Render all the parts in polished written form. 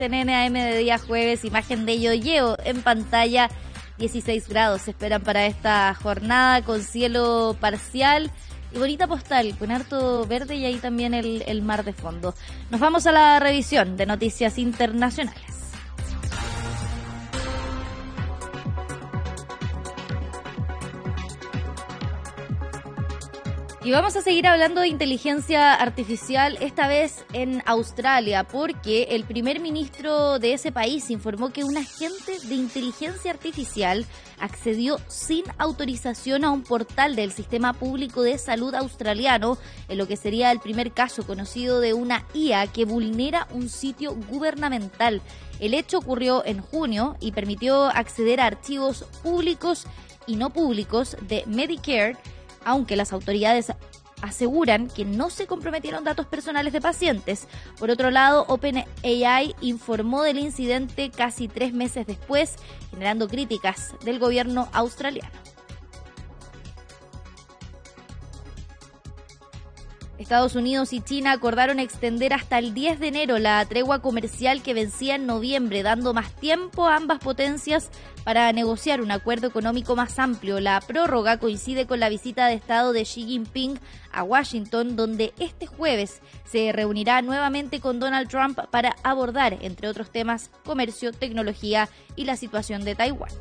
CNN AM de día jueves, imagen de Yoyeo en pantalla, 16 grados se esperan para esta jornada con cielo parcial y bonita postal con harto verde y ahí también el mar de fondo. Nos vamos a la revisión de noticias internacionales. Y vamos a seguir hablando de inteligencia artificial, esta vez en Australia, porque el primer ministro de ese país informó que un agente de inteligencia artificial accedió sin autorización a un portal del Sistema Público de Salud australiano, en lo que sería el primer caso conocido de una IA que vulnera un sitio gubernamental. El hecho ocurrió en junio y permitió acceder a archivos públicos y no públicos de Medicare, aunque las autoridades aseguran que no se comprometieron datos personales de pacientes. Por otro lado, OpenAI informó del incidente casi 3 meses después, generando críticas del gobierno australiano. Estados Unidos y China acordaron extender hasta el 10 de enero la tregua comercial que vencía en noviembre, dando más tiempo a ambas potencias para negociar un acuerdo económico más amplio. La prórroga coincide con la visita de Estado de Xi Jinping a Washington, donde este jueves se reunirá nuevamente con Donald Trump para abordar, entre otros temas, comercio, tecnología y la situación de Taiwán.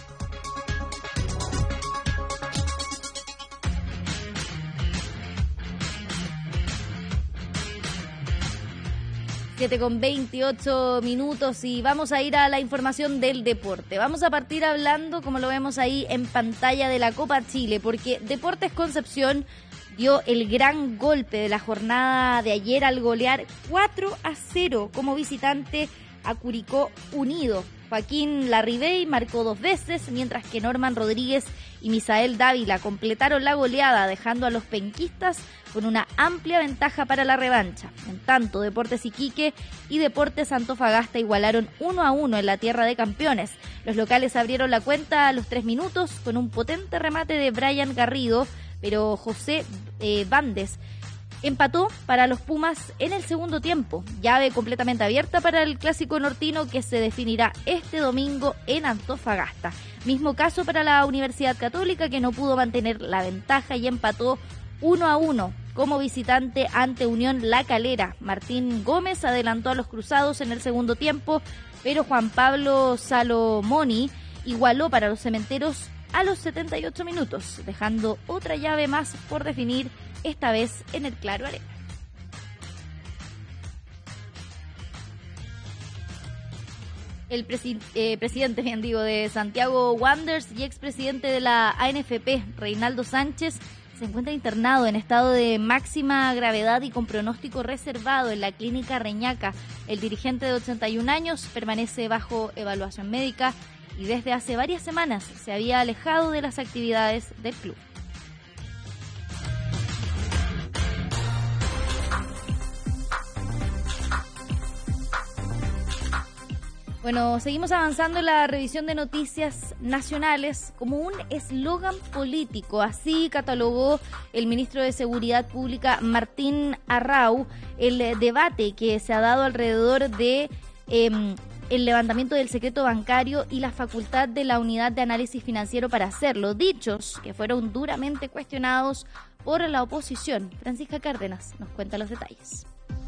Con 28 minutos y vamos a ir a la información del deporte. Vamos a partir hablando, como lo vemos ahí en pantalla, de la Copa Chile, porque Deportes Concepción dio el gran golpe de la jornada de ayer al golear 4-0 como visitante a Curicó Unido. Joaquín Larribey marcó 2 veces, mientras que Norman Rodríguez y Misael Dávila completaron la goleada, dejando a los penquistas con una amplia ventaja para la revancha. En tanto, Deportes Iquique y Deportes Antofagasta igualaron 1-1 en la tierra de campeones. Los locales abrieron la cuenta a los 3 minutos con un potente remate de Brian Garrido, pero José Bandes empató para los Pumas en el segundo tiempo, llave completamente abierta para el clásico nortino que se definirá este domingo en Antofagasta. Mismo caso para la Universidad Católica, que no pudo mantener la ventaja y empató 1-1 como visitante ante Unión La Calera. Martín Gómez adelantó a los cruzados en el segundo tiempo, pero Juan Pablo Salomoni igualó para los cementeros a los 78 minutos, dejando otra llave más por definir, esta vez en el Claro Arena. El presidente de Santiago Wanderers y expresidente de la ANFP, Reinaldo Sánchez, se encuentra internado en estado de máxima gravedad y con pronóstico reservado en la clínica Reñaca. El dirigente de 81 años permanece bajo evaluación médica y desde hace varias semanas se había alejado de las actividades del club. Bueno, seguimos avanzando en la revisión de noticias nacionales como un eslogan político. Así catalogó el ministro de Seguridad Pública, Martín Arrau, el debate que se ha dado alrededor de el levantamiento del secreto bancario y la facultad de la unidad de análisis financiero para hacerlo. Dichos que fueron duramente cuestionados por la oposición. Francisca Cárdenas nos cuenta los detalles.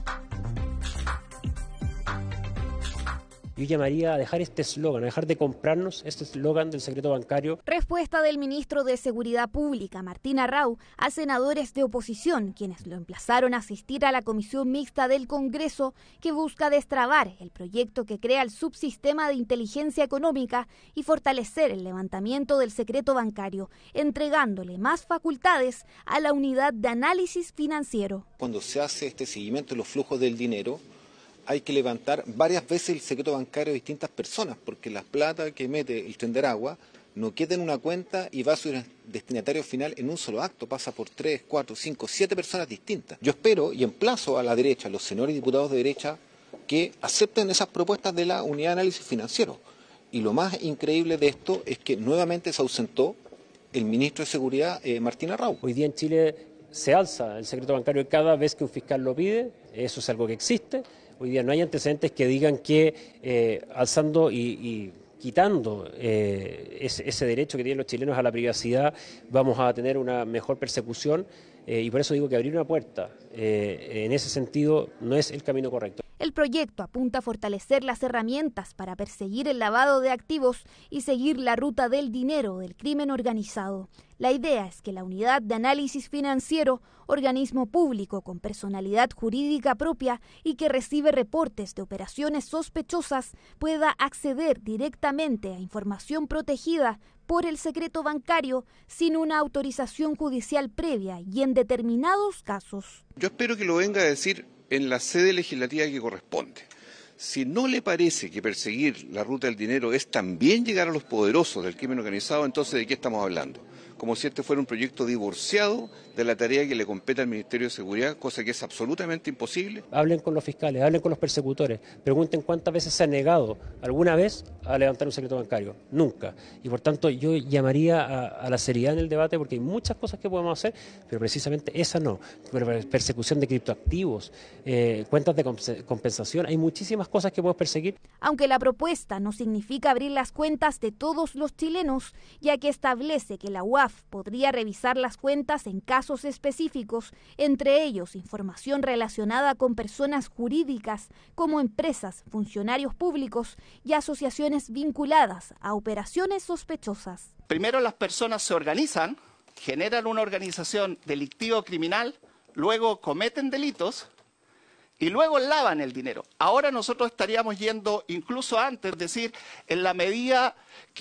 Yo llamaría a dejar este eslogan, a dejar de comprarnos este eslogan del secreto bancario. Respuesta del ministro de Seguridad Pública, Martín Arrau, a senadores de oposición, quienes lo emplazaron a asistir a la comisión mixta del Congreso que busca destrabar el proyecto que crea el subsistema de inteligencia económica y fortalecer el levantamiento del secreto bancario, entregándole más facultades a la unidad de análisis financiero. Cuando se hace este seguimiento de los flujos del dinero, hay que levantar varias veces el secreto bancario de distintas personas, porque la plata que mete el Tren de Aragua no queda en una cuenta y va a su destinatario final en un solo acto, pasa por 3, 4, 5, 7 personas distintas. Yo espero y emplazo a la derecha, a los señores diputados de derecha, que acepten esas propuestas de la unidad de análisis financiero. Y lo más increíble de esto es que nuevamente se ausentó el ministro de Seguridad, Martín Arrau. Hoy día en Chile se alza el secreto bancario cada vez que un fiscal lo pide, eso es algo que existe. Hoy día no hay antecedentes que digan que alzando y quitando ese derecho que tienen los chilenos a la privacidad vamos a tener una mejor persecución. Y por eso digo que abrir una puerta en ese sentido no es el camino correcto. El proyecto apunta a fortalecer las herramientas para perseguir el lavado de activos y seguir la ruta del dinero del crimen organizado. La idea es que la Unidad de Análisis Financiero, organismo público con personalidad jurídica propia y que recibe reportes de operaciones sospechosas, pueda acceder directamente a información protegida por el secreto bancario sin una autorización judicial previa y en determinados casos. Yo espero que lo venga a decir en la sede legislativa que corresponde. Si no le parece que perseguir la ruta del dinero es también llegar a los poderosos del crimen organizado, entonces ¿de qué estamos hablando? Como si este fuera un proyecto divorciado de la tarea que le compete al Ministerio de Seguridad, cosa que es absolutamente imposible. Hablen con los fiscales, hablen con los persecutores, pregunten cuántas veces se han negado alguna vez a levantar un secreto bancario. Nunca. Y por tanto yo llamaría a la seriedad en el debate porque hay muchas cosas que podemos hacer, pero precisamente esa no. Persecución de criptoactivos, cuentas de compensación, hay muchísimas cosas que podemos perseguir. Aunque la propuesta no significa abrir las cuentas de todos los chilenos, ya que establece que la UAF podría revisar las cuentas en casos específicos, entre ellos información relacionada con personas jurídicas como empresas, funcionarios públicos y asociaciones vinculadas a operaciones sospechosas. Primero las personas se organizan, generan una organización delictiva criminal, luego cometen delitos y luego lavan el dinero. Ahora nosotros estaríamos yendo incluso antes, es decir, en la medida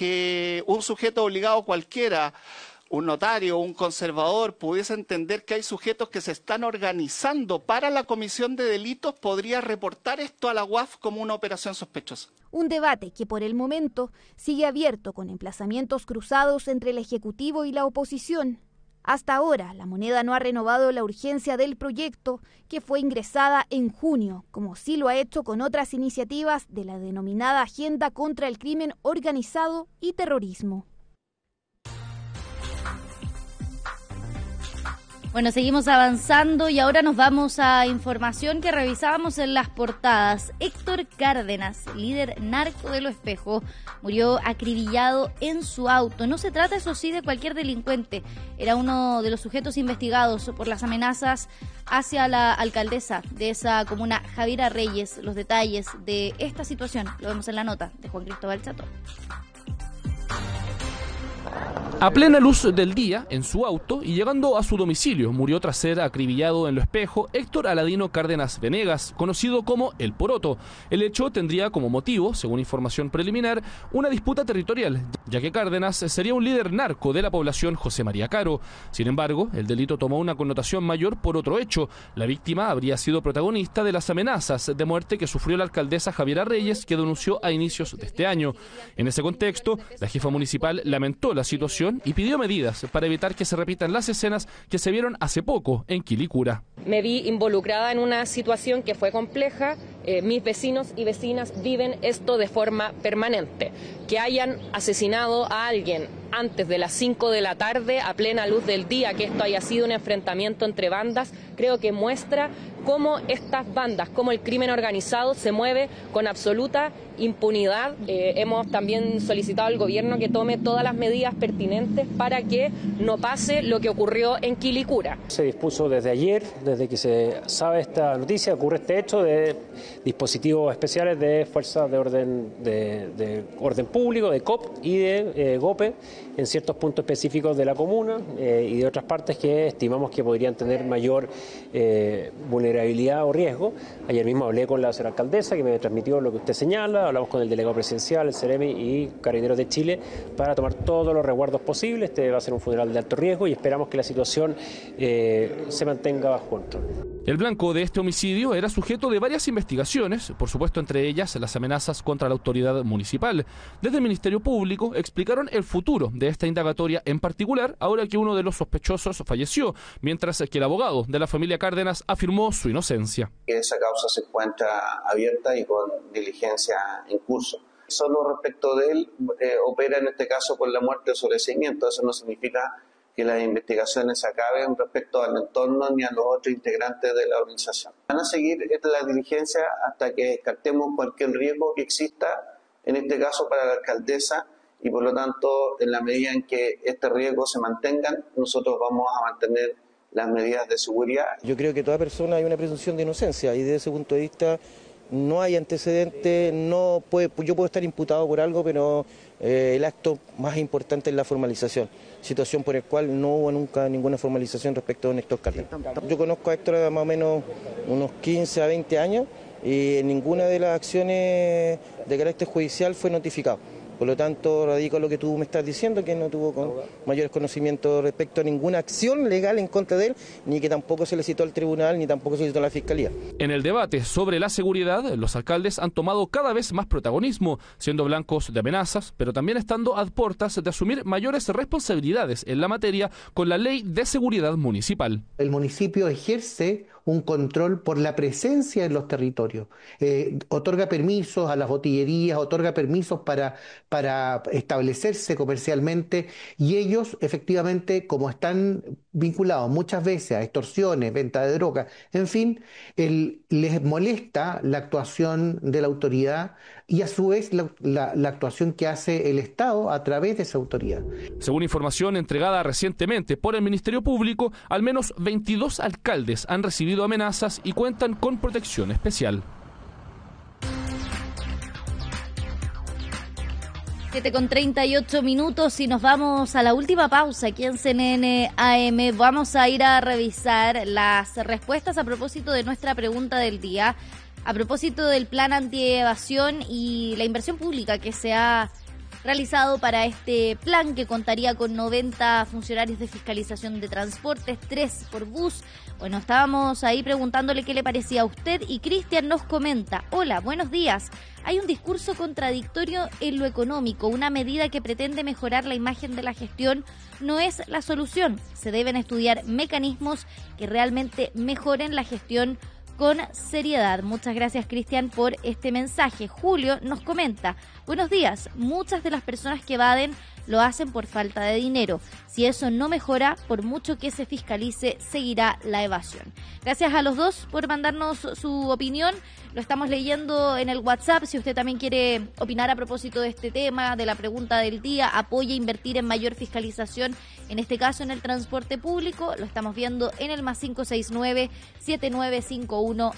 que un sujeto obligado cualquiera, un notario, un conservador, pudiese entender que hay sujetos que se están organizando para la comisión de delitos, podría reportar esto a la UAF como una operación sospechosa. Un debate que por el momento sigue abierto con emplazamientos cruzados entre el Ejecutivo y la oposición. Hasta ahora, la Moneda no ha renovado la urgencia del proyecto, que fue ingresada en junio, como sí lo ha hecho con otras iniciativas de la denominada Agenda contra el Crimen Organizado y Terrorismo. Bueno, seguimos avanzando y ahora nos vamos a información que revisábamos en las portadas. Héctor Cárdenas, líder narco de Lo Espejo, murió acribillado en su auto. No se trata, eso sí, de cualquier delincuente. Era uno de los sujetos investigados por las amenazas hacia la alcaldesa de esa comuna, Javiera Reyes. Los detalles de esta situación lo vemos en la nota de Juan Cristóbal Chato. A plena luz del día, en su auto y llegando a su domicilio, murió tras ser acribillado en Lo Espejo Héctor Aladino Cárdenas Venegas, conocido como El Poroto. El hecho tendría como motivo, según información preliminar, una disputa territorial, ya que Cárdenas sería un líder narco de la población José María Caro. Sin embargo, el delito tomó una connotación mayor por otro hecho. La víctima habría sido protagonista de las amenazas de muerte que sufrió la alcaldesa Javiera Reyes, que denunció a inicios de este año. En ese contexto, la jefa municipal lamentó la situación y pidió medidas para evitar que se repitan las escenas que se vieron hace poco en Quilicura. Me vi involucrada en una situación que fue compleja. Mis vecinos y vecinas viven esto de forma permanente. Que hayan asesinado a alguien antes de las 5 de la tarde, a plena luz del día, que esto haya sido un enfrentamiento entre bandas, creo que muestra cómo estas bandas, cómo el crimen organizado se mueve con absoluta impunidad. Hemos también solicitado al gobierno que tome todas las medidas pertinentes para que no pase lo que ocurrió en Quilicura. Se dispuso desde ayer, desde que se sabe esta noticia, ocurre este hecho de dispositivos especiales de fuerzas de orden público, de COP y de GOPE, en ciertos puntos específicos de la comuna y de otras partes que estimamos que podrían tener mayor vulnerabilidad o riesgo. Ayer mismo hablé con la señora alcaldesa, que me transmitió lo que usted señala, hablamos con el delegado presidencial, el CEREMI y Carabineros de Chile para tomar todos los resguardos posibles. Este va a ser un funeral de alto riesgo y esperamos que la situación se mantenga bajo control. El blanco de este homicidio era sujeto de varias investigaciones, por supuesto entre ellas las amenazas contra la autoridad municipal. Desde el Ministerio Público explicaron el futuro de esta indagatoria en particular, ahora que uno de los sospechosos falleció, mientras que el abogado de la familia Cárdenas afirmó su inocencia. Esa causa se encuentra abierta y con diligencia en curso. Solo respecto de él, opera en este caso con la muerte o sobreseimiento. Eso no significa que las investigaciones se acaben respecto al entorno ni a los otros integrantes de la organización. Van a seguir la diligencia hasta que descartemos cualquier riesgo que exista, en este caso para la alcaldesa, y por lo tanto, en la medida en que este riesgo se mantengan, nosotros vamos a mantener las medidas de seguridad. Yo creo que toda persona hay una presunción de inocencia y desde ese punto de vista no hay antecedentes, yo puedo estar imputado por algo, pero el acto más importante es la formalización, situación por la cual no hubo nunca ninguna formalización respecto a Néstor Cárdenas. Yo conozco a Héctor más o menos unos 15 a 20 años y en ninguna de las acciones de carácter judicial fue notificado. Por lo tanto, radico lo que tú me estás diciendo, que no tuvo mayores conocimientos respecto a ninguna acción legal en contra de él, ni que tampoco se le citó al tribunal, ni tampoco se le citó a la Fiscalía. En el debate sobre la seguridad, los alcaldes han tomado cada vez más protagonismo, siendo blancos de amenazas, pero también estando a puertas de asumir mayores responsabilidades en la materia con la Ley de Seguridad Municipal. El municipio ejerce un control por la presencia en los territorios, otorga permisos a las botillerías, otorga permisos para establecerse comercialmente, y ellos efectivamente, como están vinculados muchas veces a extorsiones, venta de droga, en fin, les molesta la actuación de la autoridad y a su vez la actuación que hace el Estado a través de esa autoridad. Según información entregada recientemente por el Ministerio Público, al menos 22 alcaldes han recibido amenazas y cuentan con protección especial. 7:38 y nos vamos a la última pausa aquí en CNN AM. Vamos a ir a revisar las respuestas a propósito de nuestra pregunta del día, a propósito del plan antievasión y la inversión pública que se ha realizado para este plan, que contaría con 90 funcionarios de fiscalización de transportes, 3 por bus. Bueno, estábamos ahí preguntándole qué le parecía a usted y Cristian nos comenta: hola, buenos días. Hay un discurso contradictorio en lo económico. Una medida que pretende mejorar la imagen de la gestión no es la solución. Se deben estudiar mecanismos que realmente mejoren la gestión con seriedad. Muchas gracias, Cristian, por este mensaje. Julio nos comenta: buenos días, muchas de las personas que evaden lo hacen por falta de dinero. Si eso no mejora, por mucho que se fiscalice, seguirá la evasión. Gracias a los dos por mandarnos su opinión. Lo estamos leyendo en el WhatsApp. Si usted también quiere opinar a propósito de este tema, de la pregunta del día, apoya invertir en mayor fiscalización, en este caso en el transporte público, lo estamos viendo en el +569 7951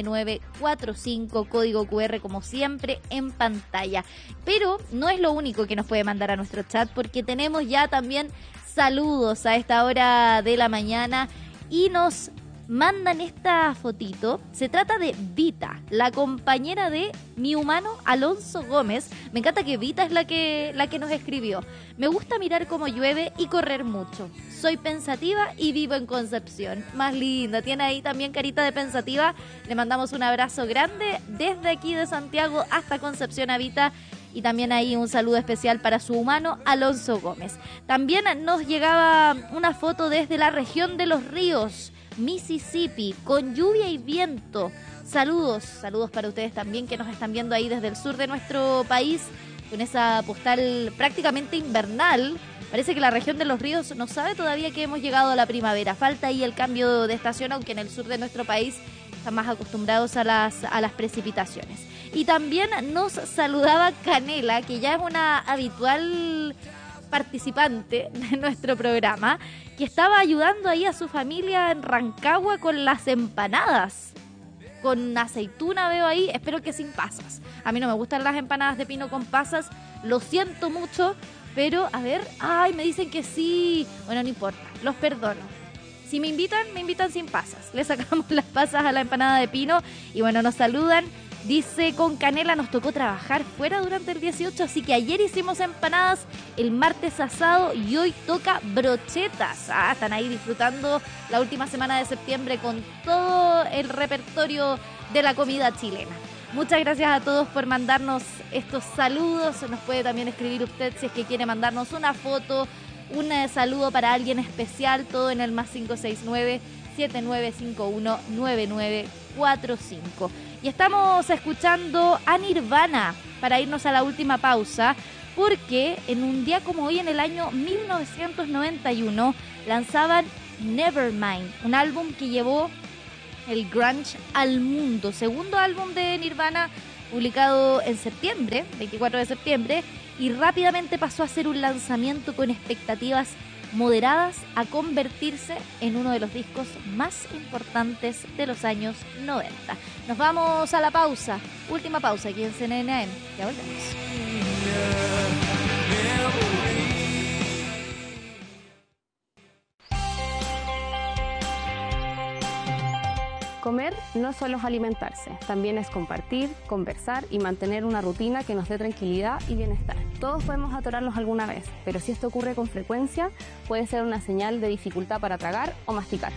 9945, código QR como siempre en pantalla. Pero no es lo único que nos puede mandar a nuestro chat, porque tenemos ya también saludos a esta hora de la mañana y nos mandan esta fotito. Se trata de Vita, la compañera de mi humano Alonso Gómez. Me encanta que Vita es la que nos escribió. Me gusta mirar cómo llueve y correr mucho. Soy pensativa y vivo en Concepción. Más linda, tiene ahí también carita de pensativa. Le mandamos un abrazo grande desde aquí de Santiago hasta Concepción a Vita. Y también ahí un saludo especial para su humano Alonso Gómez. También nos llegaba una foto desde la región de Los Ríos, Mississippi, con lluvia y viento. Saludos para ustedes también que nos están viendo ahí desde el sur de nuestro país, con esa postal prácticamente invernal. Parece que la región de Los Ríos no sabe todavía que hemos llegado a la primavera. Falta ahí el cambio de estación, aunque en el sur de nuestro país están más acostumbrados a las precipitaciones. Y también nos saludaba Canela, que ya es una habitual participante de nuestro programa, que estaba ayudando ahí a su familia en Rancagua con las empanadas. Con aceituna veo ahí, espero que sin pasas. A mí no me gustan las empanadas de pino con pasas, lo siento mucho, pero a ver, me dicen que sí. Bueno, no importa, los perdono. Si me invitan sin pasas. Le sacamos las pasas a la empanada de pino y bueno, nos saludan. Dice, con Canela nos tocó trabajar fuera durante el 18, así que ayer hicimos empanadas, el martes asado y hoy toca brochetas. Están ahí disfrutando la última semana de septiembre con todo el repertorio de la comida chilena. Muchas gracias a todos por mandarnos estos saludos. Nos puede también escribir usted si es que quiere mandarnos una foto, un saludo para alguien especial, todo en el +569 7951 9945. Y estamos escuchando a Nirvana para irnos a la última pausa porque en un día como hoy, en el año 1991, lanzaban Nevermind, un álbum que llevó el grunge al mundo. Segundo álbum de Nirvana, publicado en septiembre, 24 de septiembre, y rápidamente pasó a ser un lanzamiento con expectativas moderadas a convertirse en uno de los discos más importantes de los años 90. Nos vamos a la pausa, última pausa aquí en CNN AM. Ya volvemos. Comer no solo es alimentarse, también es compartir, conversar y mantener una rutina que nos dé tranquilidad y bienestar. Todos podemos atorarnos alguna vez, pero si esto ocurre con frecuencia, puede ser una señal de dificultad para tragar o masticar.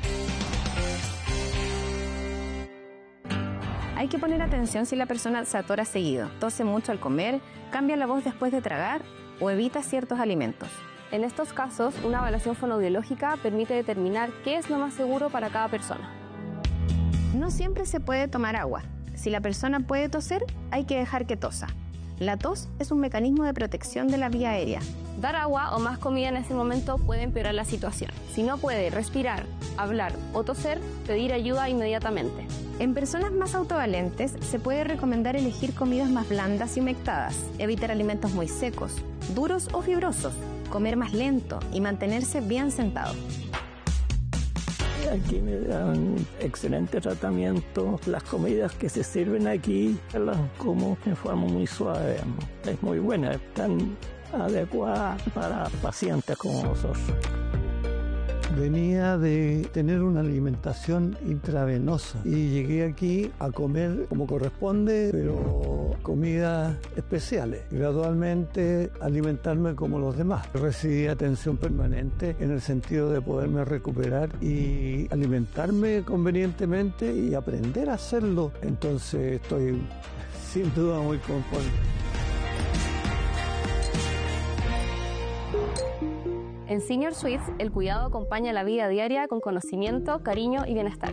Hay que poner atención si la persona se atora seguido, tose mucho al comer, cambia la voz después de tragar o evita ciertos alimentos. En estos casos, una evaluación fonoaudiológica permite determinar qué es lo más seguro para cada persona. No siempre se puede tomar agua. Si la persona puede toser, hay que dejar que tosa. La tos es un mecanismo de protección de la vía aérea. Dar agua o más comida en ese momento puede empeorar la situación. Si no puede respirar, hablar o toser, pedir ayuda inmediatamente. En personas más autovalentes se puede recomendar elegir comidas más blandas y humectadas, evitar alimentos muy secos, duros o fibrosos, comer más lento y mantenerse bien sentado. Aquí me dan un excelente tratamiento. Las comidas que se sirven aquí las como de forma muy suave. Es muy buena, están adecuadas para pacientes como nosotros. Venía de tener una alimentación intravenosa y llegué aquí a comer como corresponde, pero comidas especiales. Gradualmente alimentarme como los demás. Recibí atención permanente en el sentido de poderme recuperar y alimentarme convenientemente y aprender a hacerlo. Entonces estoy sin duda muy conforme. En Senior Suites, el cuidado acompaña la vida diaria con conocimiento, cariño y bienestar.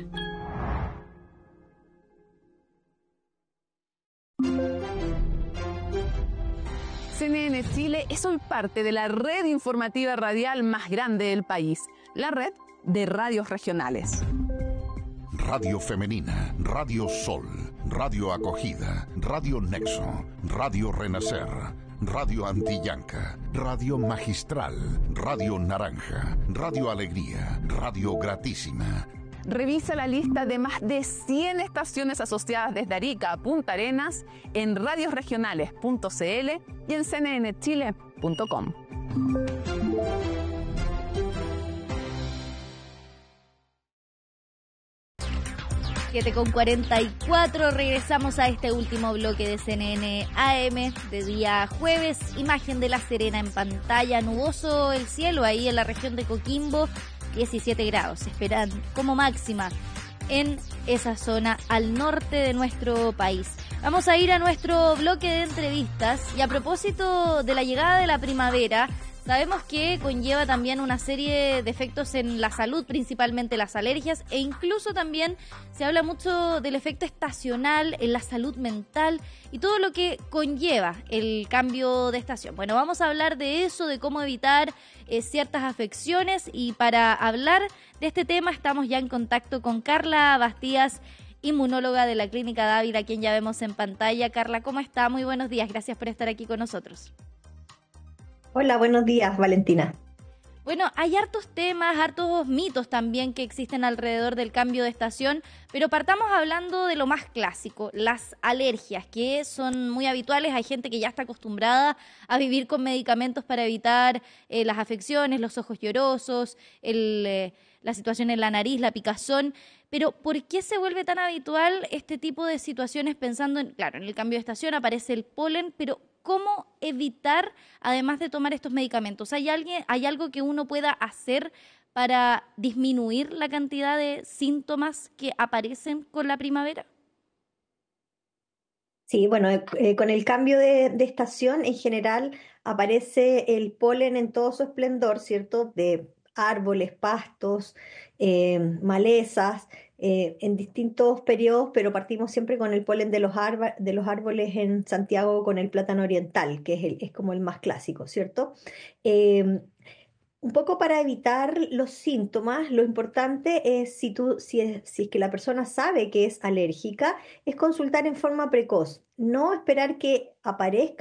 CNN Chile es hoy parte de la red informativa radial más grande del país, la red de radios regionales. Radio Femenina, Radio Sol, Radio Acogida, Radio Nexo, Radio Renacer, Radio Antillanca, Radio Magistral, Radio Naranja, Radio Alegría, Radio Gratísima. Revisa la lista de más de 100 estaciones asociadas desde Arica a Punta Arenas en radiosregionales.cl y en cnnchile.com. 7:44, regresamos a este último bloque de CNN AM de día jueves. Imagen de La Serena en pantalla, nuboso el cielo ahí en la región de Coquimbo, 17 grados, se esperan como máxima en esa zona al norte de nuestro país. Vamos a ir a nuestro bloque de entrevistas y a propósito de la llegada de la primavera, sabemos que conlleva también una serie de efectos en la salud, principalmente las alergias, e incluso también se habla mucho del efecto estacional en la salud mental y todo lo que conlleva el cambio de estación. Bueno, vamos a hablar de eso, de cómo evitar ciertas afecciones, y para hablar de este tema estamos ya en contacto con Carla Bastías, inmunóloga de la Clínica Dávila, a quien ya vemos en pantalla. Carla, ¿cómo está? Muy buenos días, gracias por estar aquí con nosotros. Hola, buenos días, Valentina. Bueno, hay hartos temas, hartos mitos también que existen alrededor del cambio de estación, pero partamos hablando de lo más clásico, las alergias, que son muy habituales. Hay gente que ya está acostumbrada a vivir con medicamentos para evitar las afecciones, los ojos llorosos, la situación en la nariz, la picazón. Pero ¿por qué se vuelve tan habitual este tipo de situaciones pensando en, claro, en el cambio de estación aparece el polen, pero ¿cómo evitar, además de tomar estos medicamentos? ¿Hay algo que uno pueda hacer para disminuir la cantidad de síntomas que aparecen con la primavera? Sí, bueno, con el cambio de estación en general aparece el polen en todo su esplendor, ¿cierto? De árboles, pastos, malezas, en distintos periodos, pero partimos siempre con el polen de los árboles en Santiago con el plátano oriental, que es como el más clásico, ¿cierto? Un poco para evitar los síntomas, lo importante es si es que la persona sabe que es alérgica, es consultar en forma precoz, no esperar que aparezca